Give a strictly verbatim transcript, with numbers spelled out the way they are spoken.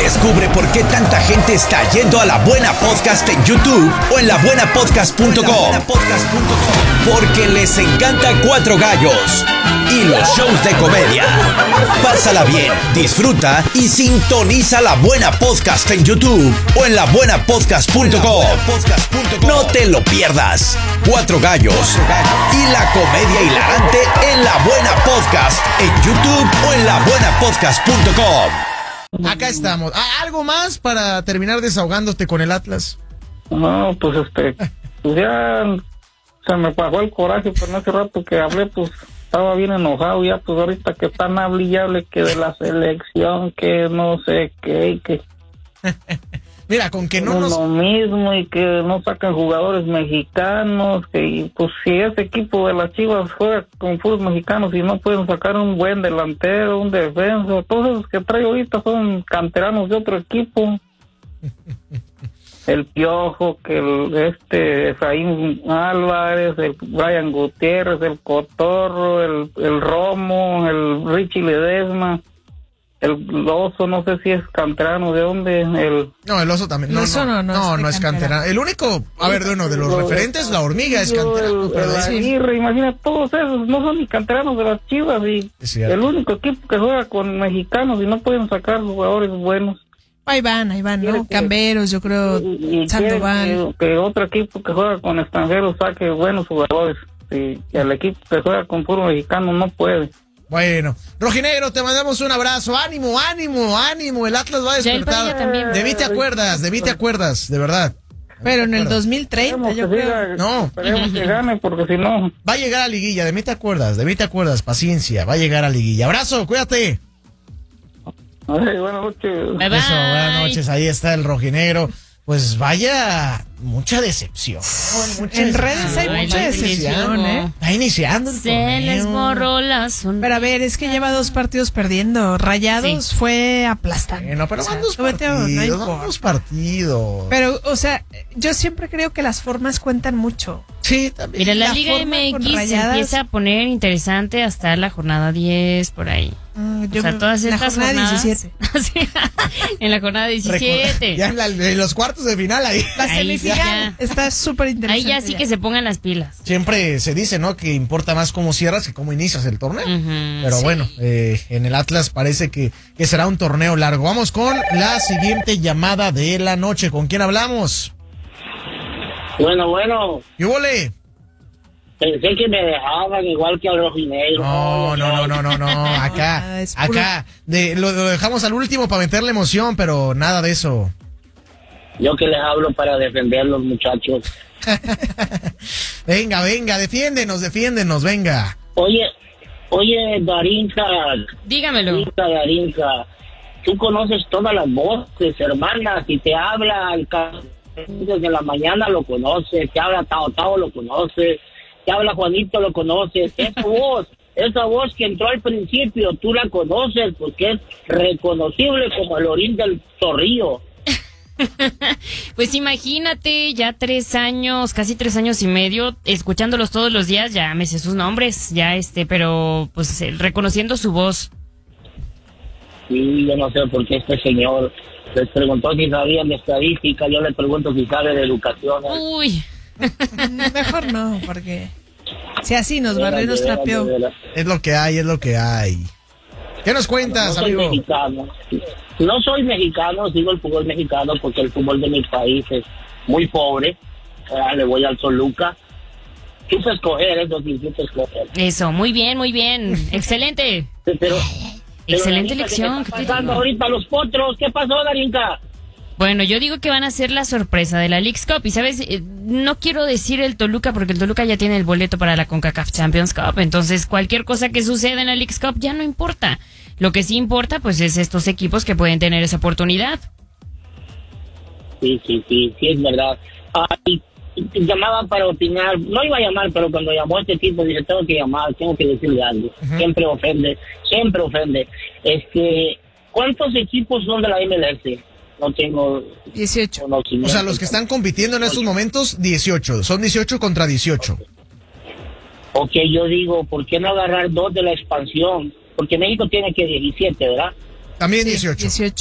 Descubre por qué tanta gente está yendo a La Buena Podcast en YouTube o en la buena podcast punto com. Porque les encanta Cuatro Gallos y los shows de comedia. Pásala bien, disfruta y sintoniza La Buena Podcast en YouTube o en la buena podcast punto com. No te lo pierdas. Cuatro Gallos y la comedia hilarante en La Buena Podcast en YouTube o en la buena podcast punto com. Acá estamos. ¿Algo más para terminar desahogándote con el Atlas? No, pues este, pues ya se me bajó el coraje, pero en ese rato que hablé, pues estaba bien enojado. Ya pues ahorita que están hable y hable que de la selección, que no sé qué, que mira, con que no es nos... lo mismo y que no sacan jugadores mexicanos, que y, pues si ese equipo de las Chivas juega con puros mexicanos y no pueden sacar un buen delantero, un defensa, todos esos que trae ahorita son canteranos de otro equipo. El Piojo, que el, este Efraín Álvarez, el Brian Gutiérrez, el Cotorro, el, el Romo, el Richie Ledesma, el Oso, no sé si es canterano, ¿de dónde? El... No, el Oso también. No, el oso no, no, no, no es canterano. El único, a ver, de uno de los referentes, la Hormiga es canterano. El, pero el sí. Aguirre, imagina, todos esos no son ni canteranos de las Chivas y el único equipo que juega con mexicanos y no pueden sacar jugadores buenos. Ahí van, ahí van, ¿no? Que, Camberos, yo creo, y, y Sandoval. Que, que otro equipo que juega con extranjeros saque buenos jugadores. Y que el equipo que juega con puro mexicano no puede. Bueno, Rojinegro, te mandamos un abrazo. Ánimo, ánimo, ánimo. El Atlas va a despertar. También. De mí te acuerdas, de mí te acuerdas, de verdad. Pero en el dos mil treinta, yo creo. Siga, no. Esperemos que gane, porque si no... Va a llegar a liguilla, de mí te acuerdas, de mí te acuerdas. Paciencia, va a llegar a liguilla. Abrazo, cuídate. Ay, buenas noches. Bye, bye. Eso, buenas noches, ahí está el Rojinegro. Pues vaya, mucha decepción. Mucha En redes decepción. hay mucha decepción, ¿eh? Está iniciando el Se torneo. les borró la sonrisa. Pero a ver, es que lleva dos partidos perdiendo. Rayados Sí. fue aplastante. Bueno, pero O sea, van dos súbete, no partidos, importa. van dos partidos. Pero, o sea, yo siempre creo que las formas cuentan mucho. Sí, también. Mira, la, la Liga forma con M X se Rayadas- empieza a poner interesante hasta la jornada diez, por ahí. Mm, O sea, todas la estas jornada jornadas... diecisiete. Sí, en la jornada diecisiete. Ya en, la- en los cuartos de final ahí. La Ahí sí semifinal ya. está súper interesante. Ahí ya sí que se pongan las pilas. Siempre se dice, ¿no? Que importa más cómo cierras que cómo inicias el torneo. Ujú, Pero sí. bueno, eh, en el Atlas parece que, que será un torneo largo. Vamos con la siguiente llamada de la noche. ¿Con quién hablamos? Bueno, bueno, ¿Qué huele? pensé que me dejaban igual que al Rojinegro. No, no, no, no, no, no. Acá, Ah, es puro- acá. De, lo, lo dejamos al último para meterle emoción, pero nada de eso. Yo que les hablo para defender a los muchachos. Venga, venga, defiéndenos, defiéndenos, venga. Oye, oye, Darinka, Dígamelo. Darinka, Darinka, tú conoces todas las voces, hermana, si te habla el ca- desde la mañana lo conoces, te habla Tao Tao lo conoces, te habla Juanito lo conoces, esa voz, esa voz que entró al principio, tú la conoces porque es reconocible como el orín del torrillo. Pues imagínate, ya tres años, casi tres años y medio, escuchándolos todos los días, ya me sé sus nombres, ya este, pero pues eh, reconociendo su voz. Sí, yo no sé por qué este señor les preguntó si sabían de estadística, yo le pregunto si sabe de educación. Uy, Mejor no, porque si así nos barrió y nos trapeó. Es lo que hay, es lo que hay. ¿Qué nos cuentas, No soy amigo? mexicano. No soy mexicano, sigo el fútbol mexicano porque el fútbol de mi país es muy pobre. Ah, le voy al Toluca. Supe escoger, eso sí, supe escoger. eso, muy bien, muy bien, excelente. Pero, pero, Excelente Darinka, elección, ¿qué está ¿qué te pasando digo? ahorita los potros? ¿Qué pasó, Darinka? Bueno, yo digo que van a ser la sorpresa de la Leagues Cup. Y sabes, Eh, no quiero decir el Toluca porque el Toluca ya tiene el boleto para la CONCACAF Champions Cup. Entonces, cualquier cosa que suceda en la Leagues Cup ya no importa. Lo que sí importa, pues, es estos equipos que pueden tener esa oportunidad. Sí, sí, sí, sí, es verdad. Ay, llamaba para opinar, no iba a llamar, pero cuando llamó este tipo, dije, tengo que llamar, tengo que decirle algo. Uh-huh. Siempre ofende, siempre ofende. Este, ¿cuántos equipos son de la M L S? No tengo dieciocho. O sea, los que están compitiendo en estos momentos, dieciocho. Son dieciocho contra dieciocho. Ok, yo digo, ¿por qué no agarrar dos de la expansión? Porque México tiene que diecisiete, ¿verdad? También dieciocho. dieciocho.